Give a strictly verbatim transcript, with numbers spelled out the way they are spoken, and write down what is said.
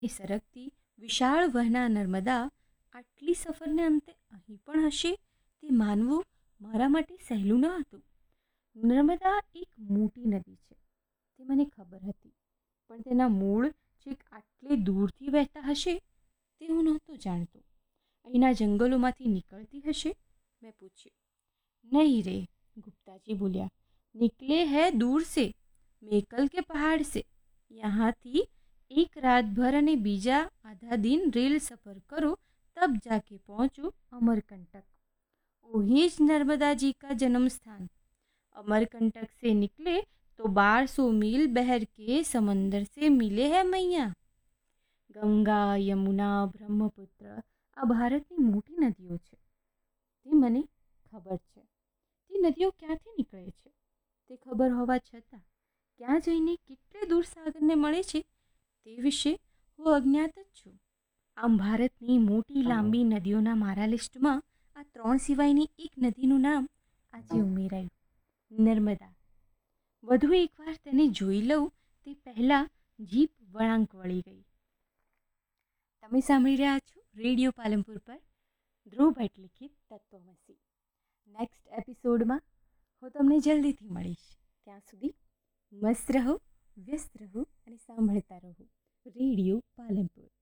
એ સરકતી વિશાળ વહના નર્મદા આટલી સફરને અંતે અહીં પણ હશે તે માનવું મારા માટે સહેલું ન હતું. નર્મદા એક મોટી નદી છે તે મને ખબર હતી, પણ તેના મૂળ છેક આટલે દૂરથી વહેતા હશે તે હું નહોતો જાણતો. અહીંના જંગલોમાંથી નીકળતી હશે? મેં પૂછ્યું. નહીં રે, ગુપ્તાજી બોલ્યા. निकले है दूर से, मेकल के पहाड़ से. यहाँથી एक रात भर અને બીજા आधा दिन रेल सफ़र करो तब जाके पहुँचो अमरकंटक. वहीं ज नर्मदा जी का जन्म स्थान. अमरकंटक से निकले तो बारह सौ मील बहर के समंदर से मिले हैं मैया. ગંગા, યમુના, બ્રહ્મપુત્ર આ ભારતની મોટી નદીઓ છે. તે મને ખબર છે. તે નદીઓ ક્યાંથી નીકળે છે તે ખબર હોવા છતાં ક્યાં જઈને કેટલે દૂર સાગરને મળે છે તે વિશે હું અજ્ઞાત જ છું. આમ ભારતની મોટી લાંબી નદીઓના મારા લિસ્ટમાં આ ત્રણ સિવાયની એક નદીનું નામ આજે ઉમેરાયું, નર્મદા. વધુ એકવાર તેને જોઈ લઉં તે પહેલાં જીભ વળાંક વળી ગઈ. તમે સાંભળી રહ્યા છો રેડિયો પાલનપુર પર ધ્રુવ ભટ્ટ લિખિત તત્વમસી. નેક્સ્ટ એપિસોડમાં હું તમને જલ્દીથી મળીશ. ત્યાં સુધી મસ્ત રહો, વ્યસ્ત રહો અને સાંભળતા રહો રેડિયો પાલનપુર.